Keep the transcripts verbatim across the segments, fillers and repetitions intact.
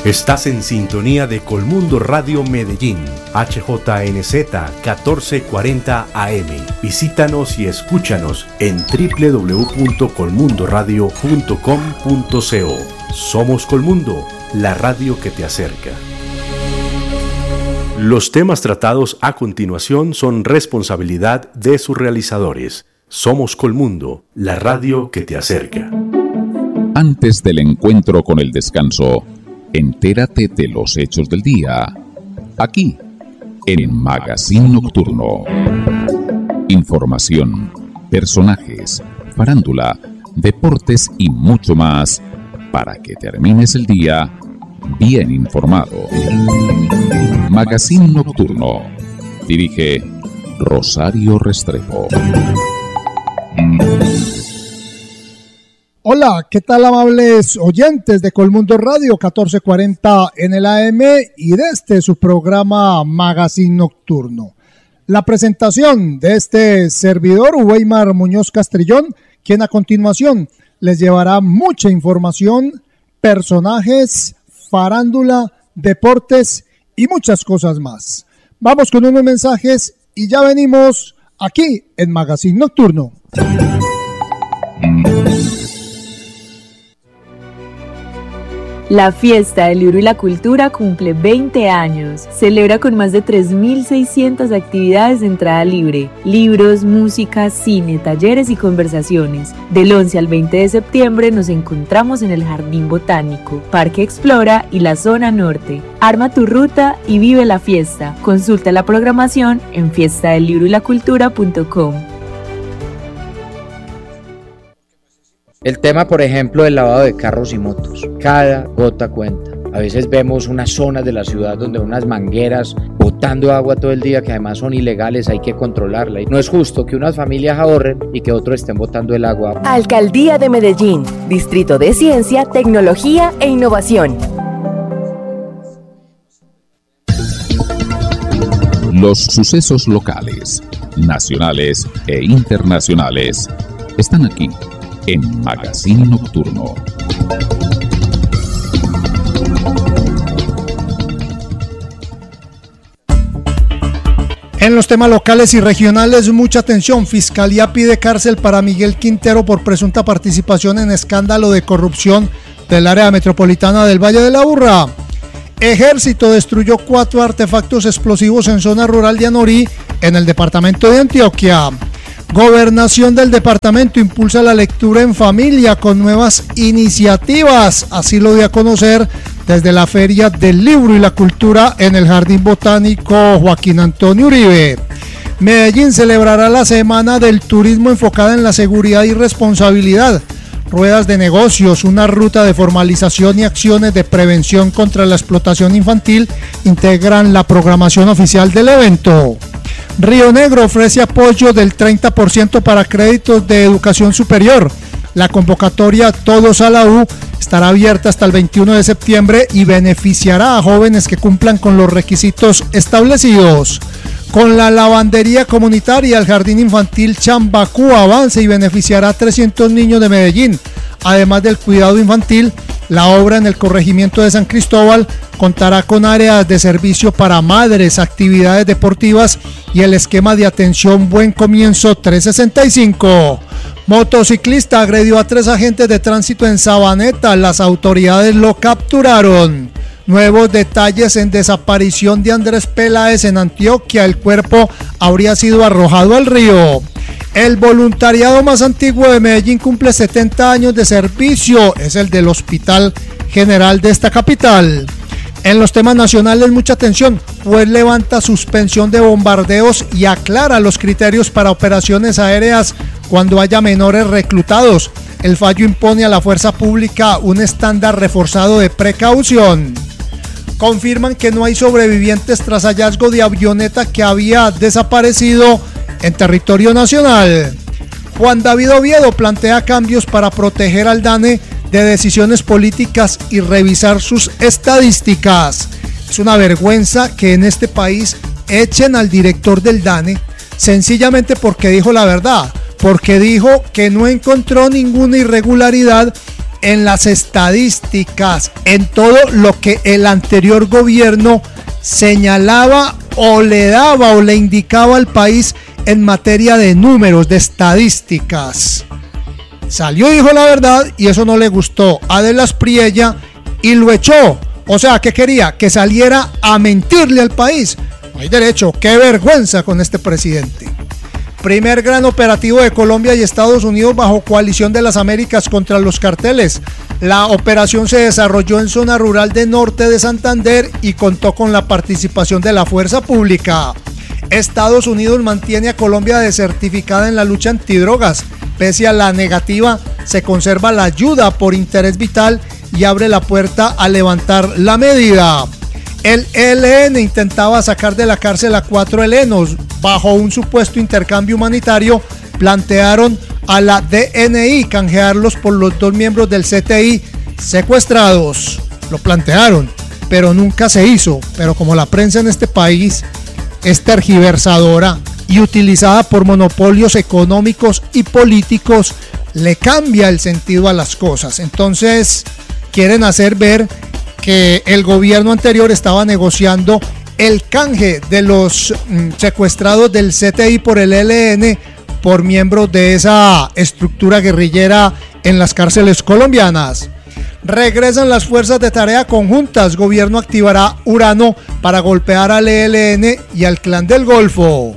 Estás en sintonía de Colmundo Radio Medellín, H J N Z catorce cuarenta A M. Visítanos y escúchanos en doble u doble u doble u punto colmundo radio punto com punto co. Somos Colmundo, la radio que te acerca. Los temas tratados a continuación son responsabilidad de sus realizadores. Somos Colmundo, la radio que te acerca. Antes del encuentro con el descanso, entérate de los hechos del día, aquí, en Magazine Nocturno. Información, personajes, farándula, deportes y mucho más, para que termines el día bien informado. Magazine Nocturno. Dirige Rosario Restrepo. Hola, ¿qué tal, amables oyentes de Colmundo Radio catorce cuarenta en el A M y de este su programa Magazine Nocturno? La presentación de este servidor, Weimar Muñoz Castrillón, quien a continuación les llevará mucha información, personajes, farándula, deportes y muchas cosas más. Vamos con unos mensajes y ya venimos aquí en Magazine Nocturno. La Fiesta del Libro y la Cultura cumple veinte años. Celebra con más de tres mil seiscientas actividades de entrada libre, libros, música, cine, talleres y conversaciones. Del once al veinte de septiembre nos encontramos en el Jardín Botánico, Parque Explora y la Zona Norte. Arma tu ruta y vive la fiesta. Consulta la programación en fiesta del libro y la cultura punto com. El tema, por ejemplo, del lavado de carros y motos. Cada gota cuenta. A veces vemos unas zonas de la ciudad donde unas mangueras botando agua todo el día que además son ilegales, hay que controlarla. Y no es justo que unas familias ahorren y que otros estén botando el agua. Alcaldía de Medellín, Distrito de Ciencia, Tecnología e Innovación. Los sucesos locales, nacionales e internacionales están aquí en Magazine Nocturno. En los temas locales y regionales, mucha atención. Fiscalía pide cárcel para Miguel Quintero por presunta participación en escándalo de corrupción del área metropolitana del Valle de la Aburrá. Ejército destruyó cuatro artefactos explosivos en zona rural de Anorí, en el departamento de Antioquia. Gobernación del departamento impulsa la lectura en familia con nuevas iniciativas. Así lo dio a conocer desde la Feria del Libro y la Cultura en el Jardín Botánico Joaquín Antonio Uribe. Medellín celebrará la Semana del Turismo enfocada en la seguridad y responsabilidad. Ruedas de negocios, una ruta de formalización y acciones de prevención contra la explotación infantil integran la programación oficial del evento. Río Negro ofrece apoyo del treinta por ciento para créditos de educación superior. La convocatoria Todos a la U estará abierta hasta el veintiuno de septiembre y beneficiará a jóvenes que cumplan con los requisitos establecidos. Con la lavandería comunitaria, el Jardín Infantil Chambacú avanza y beneficiará a trescientos niños de Medellín. Además del cuidado infantil, la obra en el corregimiento de San Cristóbal contará con áreas de servicio para madres, actividades deportivas y el esquema de atención Buen Comienzo trescientos sesenta y cinco. Motociclista agredió a tres agentes de tránsito en Sabaneta. Las autoridades lo capturaron. Nuevos detalles en desaparición de Andrés Peláez en Antioquia. El cuerpo habría sido arrojado al río. El voluntariado más antiguo de Medellín cumple setenta años de servicio. Es el del Hospital General de esta capital. En los temas nacionales, mucha atención, pues levanta suspensión de bombardeos y aclara los criterios para operaciones aéreas cuando haya menores reclutados. El fallo impone a la fuerza pública un estándar reforzado de precaución. Confirman que no hay sobrevivientes tras hallazgo de avioneta que había desaparecido en territorio nacional. Juan David Oviedo plantea cambios para proteger al DANE de decisiones políticas y revisar sus estadísticas. Es una vergüenza que en este país echen al director del DANE sencillamente porque dijo la verdad, porque dijo que no encontró ninguna irregularidad en las estadísticas, en todo lo que el anterior gobierno señalaba o le daba o le indicaba al país en materia de números, de estadísticas. Salió y dijo la verdad y eso no le gustó a De las Priella y lo echó. O sea, ¿qué quería? Que saliera a mentirle al país. No hay derecho, qué vergüenza con este presidente. Primer gran operativo de Colombia y Estados Unidos bajo coalición de las Américas contra los carteles. La operación se desarrolló en zona rural de norte de Santander y contó con la participación de la fuerza pública. Estados Unidos mantiene a Colombia desertificada en la lucha antidrogas. Pese a la negativa, se conserva la ayuda por interés vital y abre la puerta a levantar la medida. El E L N intentaba sacar de la cárcel a cuatro helenos. Bajo un supuesto intercambio humanitario, plantearon a la D N I canjearlos por los dos miembros del C T I secuestrados. Lo plantearon, pero nunca se hizo. Pero como la prensa en este país es tergiversadora y utilizada por monopolios económicos y políticos, le cambia el sentido a las cosas. Entonces quieren hacer ver que el gobierno anterior estaba negociando el canje de los mm, secuestrados del C T I por el E L N por miembros de esa estructura guerrillera en las cárceles colombianas. Regresan las fuerzas de tarea conjuntas. Gobierno activará Urano para golpear al E L N y al Clan del Golfo.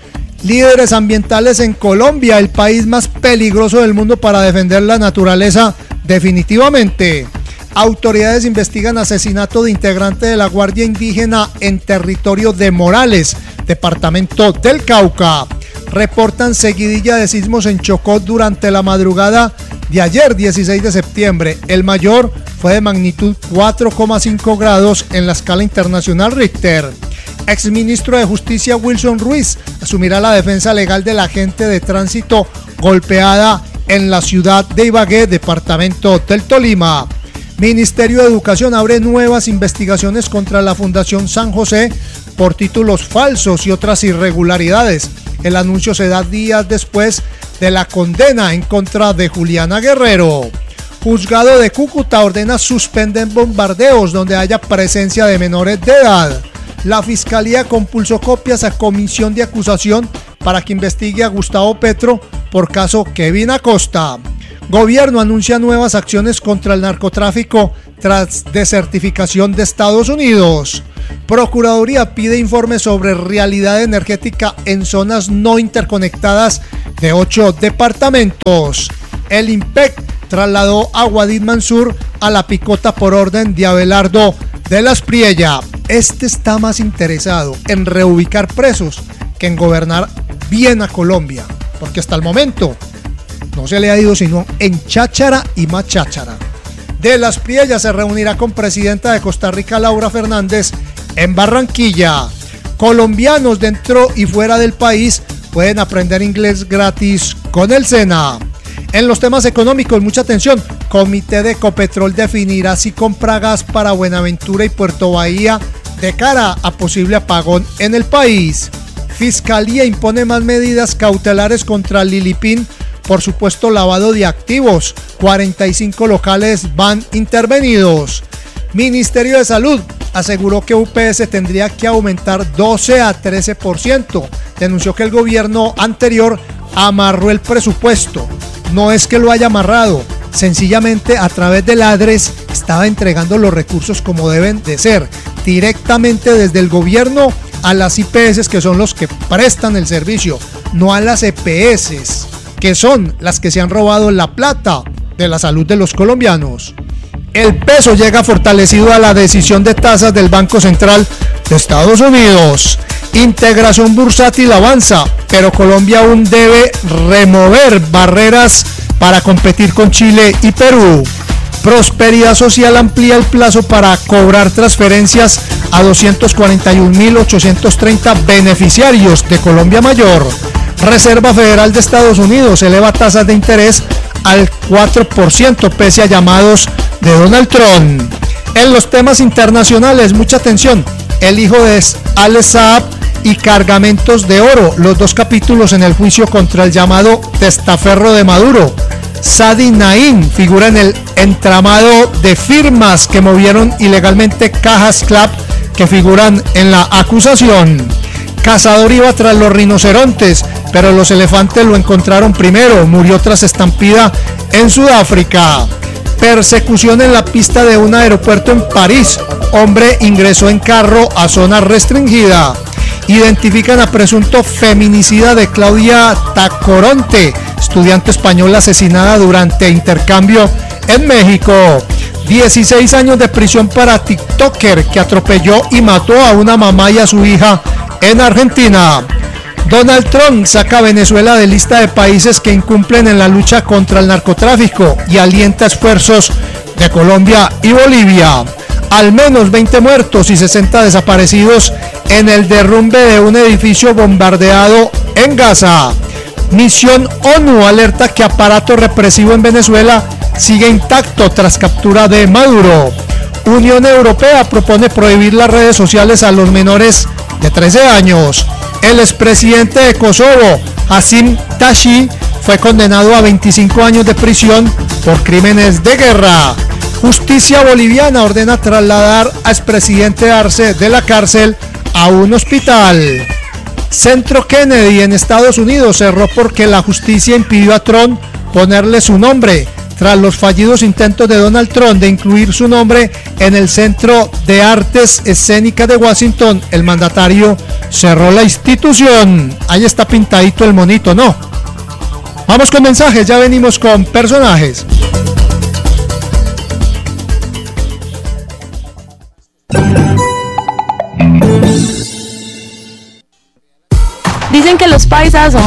Líderes ambientales en Colombia, el país más peligroso del mundo para defender la naturaleza, definitivamente. Autoridades investigan asesinato de integrante de la Guardia Indígena en territorio de Morales, departamento del Cauca. Reportan seguidilla de sismos en Chocó durante la madrugada de ayer, dieciséis de septiembre. El mayor fue de magnitud cuatro coma cinco grados en la escala internacional Richter. Exministro de Justicia Wilson Ruiz asumirá la defensa legal de la agente de tránsito golpeada en la ciudad de Ibagué, departamento del Tolima. Ministerio de Educación abre nuevas investigaciones contra la Fundación San José por títulos falsos y otras irregularidades. El anuncio se da días después de la condena en contra de Juliana Guerrero. Juzgado de Cúcuta ordena suspender bombardeos donde haya presencia de menores de edad. La Fiscalía compulsó copias a comisión de acusación para que investigue a Gustavo Petro por caso Kevin Acosta. Gobierno anuncia nuevas acciones contra el narcotráfico tras desertificación de Estados Unidos. Procuraduría pide informe sobre realidad energética en zonas no interconectadas de ocho departamentos. El IMPEC trasladó a Guadid Mansur a la picota por orden de Abelardo de las Priella. Este está más interesado en reubicar presos que en gobernar bien a Colombia, porque hasta el momento no se le ha ido sino en cháchara y más cháchara. De las Priella se reunirá con presidenta de Costa Rica, Laura Fernández, en Barranquilla. Colombianos dentro y fuera del país pueden aprender inglés gratis con el SENA. En los temas económicos, mucha atención. Comité de Ecopetrol definirá si compra gas para Buenaventura y Puerto Bahía de cara a posible apagón en el país. Fiscalía impone más medidas cautelares contra Lilipín por supuesto lavado de activos. cuarenta y cinco locales van intervenidos. Ministerio de Salud aseguró que U P S tendría que aumentar doce a trece por ciento. Denunció que el gobierno anterior amarró el presupuesto. No es que lo haya amarrado, sencillamente a través del ADRES estaba entregando los recursos como deben de ser, directamente desde el gobierno a las I P S, que son los que prestan el servicio, no a las E P S, que son las que se han robado la plata de la salud de los colombianos. El peso llega fortalecido a la decisión de tasas del Banco Central de Estados Unidos. Integración bursátil avanza, pero Colombia aún debe remover barreras para competir con Chile y Perú. Prosperidad Social amplía el plazo para cobrar transferencias a doscientos cuarenta y un mil ochocientos treinta beneficiarios de Colombia Mayor. Reserva Federal de Estados Unidos eleva tasas de interés al cuatro por ciento pese a llamados de Donald Trump. En los temas internacionales, mucha atención. El hijo de Al Saab y cargamentos de oro, los dos capítulos en el juicio contra el llamado testaferro de Maduro. Sadi Naim figura en el entramado de firmas que movieron ilegalmente Cajas Club que figuran en la acusación. Cazador iba tras los rinocerontes, pero los elefantes lo encontraron primero. Murió tras estampida en Sudáfrica. Persecución en la pista de un aeropuerto en París. Hombre ingresó en carro a zona restringida. Identifican a presunto feminicida de Claudia Tacoronte, estudiante española asesinada durante intercambio en México. dieciséis años de prisión para TikToker que atropelló y mató a una mamá y a su hija en Argentina. Donald Trump saca a Venezuela de lista de países que incumplen en la lucha contra el narcotráfico y alienta esfuerzos de Colombia y Bolivia. Al menos veinte muertos y sesenta desaparecidos en el derrumbe de un edificio bombardeado en Gaza. Misión ONU alerta que aparato represivo en Venezuela sigue intacto tras captura de Maduro. Unión Europea propone prohibir las redes sociales a los menores de trece años. El expresidente de Kosovo, Hasim Tashi, fue condenado a veinticinco años de prisión por crímenes de guerra. Justicia boliviana ordena trasladar a expresidente Arce de la cárcel a un hospital. Centro Kennedy en Estados Unidos cerró porque la justicia impidió a Trump ponerle su nombre. Tras los fallidos intentos de Donald Trump de incluir su nombre en el Centro de Artes Escénicas de Washington, el mandatario cerró la institución. Ahí está pintadito el monito, ¿no? Vamos con mensajes, ya venimos con personajes. Dicen que los paisas son